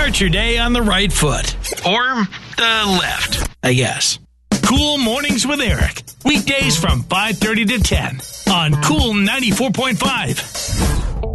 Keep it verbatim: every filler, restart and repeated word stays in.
Start your day on the right foot. Or the left, I guess. Cool Mornings with Eric. Weekdays from five thirty to ten on Cool ninety-four point five.